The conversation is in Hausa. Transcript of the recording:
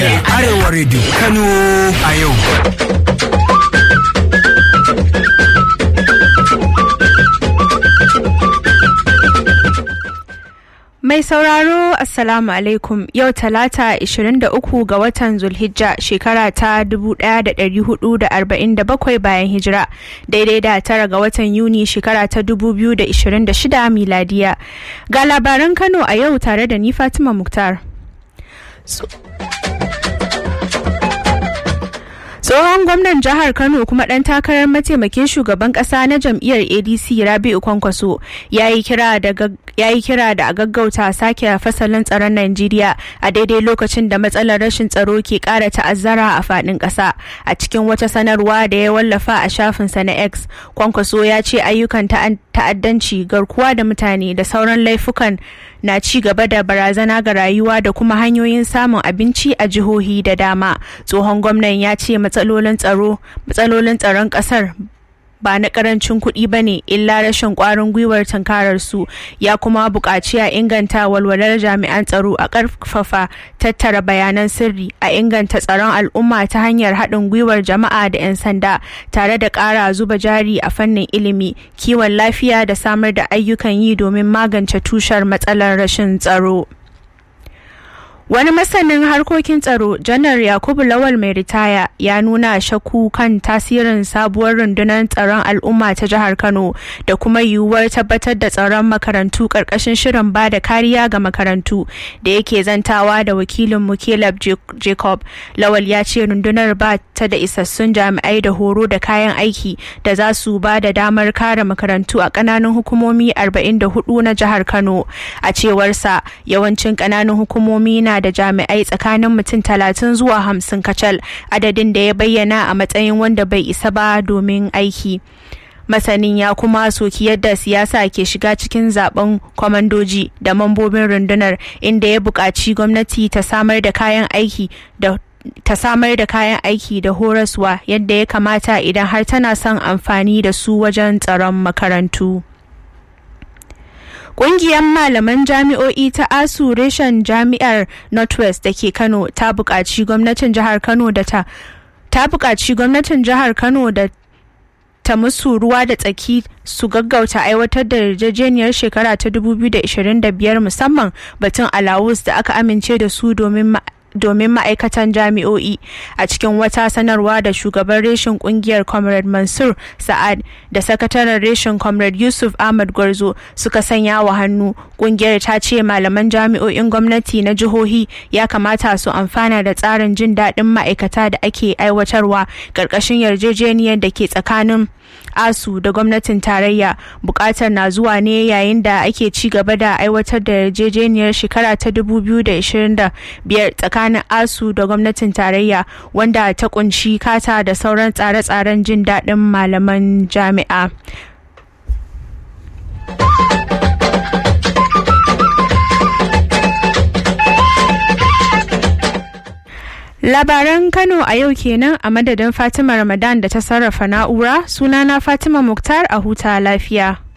Arewa Radio Kano a yau. Mai sauraro Assalamu alaikum, yau Talata 23 ga watan Zulhijja shekara ta 1447 bayan hijira, daidai da 9 ga watan Yuni shekara ta 2026 miladiya. Ga labaran Kano a yau tare da ni Fatima Muktar. Tsohon gwamnan jihar Kano kuma ɗan takarar mataimakin shugaban ƙasa na jam'iyyar ADC Rabi'u Kwankwaso ya yi kira da a gaggauta sake fasalin tsaron Najeriya a daidai lokacin da matsalar rashin tsaro ke ƙara ta'azzara a faɗin ƙasa. A cikin wata sanarwa da ya wallafa a shafinsa na X, Kwankwaso ya ce ayyukan ta'addanci, garkuwa da mutane da sauran laifukan na ci gaba da barazana ga rayuwa da kuma hanyoyin samun abinci a jihohi da dama. Tsohon gwamnan ya ce matsalolin tsaron kasar ba na karancin kuɗi ba ne, illa rashin ƙwarin gwiwar tunkarar su. Ya kuma buƙaci a inganta walwalar jami'an tsaro, a ƙarfafa tattara bayanan sirri, a inganta tsaron al'umma ta hanyar haɗin gwiwar jama'a da 'yan sanda, tare da ƙara zuba jari a fannin ilimi, kiwon lafiya da samar da ayyukan yi domin magance tushen matsalar rashin tsaro. Wani masanin harkokin tsaro, Janar Yakubu Lawal mai ritaya, ya nuna shakku kan tasirin sabuwar rundunar tsaron al'umma ta jihar Kano da kuma yiwuwar tabbatar da tsaron makarantu ƙarƙashin shirin ba da kariya ga makarantu. Da yake zantawa da wakilin Caleb Jacob, Lawal ya ce rundunar ba ta da isassun jami'ai da horo da kayan aiki da za su ba da damar kare makarantu a ƙananan hukumomi 44 na jihar Kano. A cewarsa, yawancin ƙananan hukumomi na da jami'ai tsakanin mutum 30 zuwa 50 kacal, adadin da ya bayyana a matsayin wanda bai isa ba domin aiki. Masanin ya kuma soki yadda siyasa ke shiga cikin zaben kwamandoji da mambobin rundunar, inda ya buƙaci gwamnati ta samar da kayan aiki da horaswa yadda ya kamata idan har tana son amfani da su wajen tsaron makarantu. Ƙungiyar malaman jami'o'i ta ASU reshen jami'ar Northwest da ke Kano ta buƙaci gwamnatin jihar Kano da ta musu ruwa da tsaki su gaggauta aiwatar da yarjejeniyar shekara ta 2025, musamman batun alawus da aka amince da su domin ma'aikatan jami'o'i. A cikin wata sanarwa da shugaban reshen kungiyar Comrade Mansur Sa'ad da sakataren reshen Comrade Yusuf Ahmad Gwarzo suka sanya wa hannu, kungiyar ta ce malaman jami'o'in gwamnati na jihohi ya kamata su amfana da tsarin jin daɗin ma'aikata da ake aiwatarwa ƙarƙashin yarjejeniyar da ke tsakanin ASU da gwamnatin tarayya. Bukatar na zuwa ne yayin da ake ci gaba da aiwatar da yarjejeniyar shekara ta 2025 tsakanin ASU da gwamnatin tarayya, wanda ta kunshi kata da sauran tsare-tsaren jin daɗin malaman jami'a. Labaran Kano a yau kenan, a madadin Fatima Ramadan da ta sarrafa na'ura, sunana Fatima Muktar, a huta lafiya.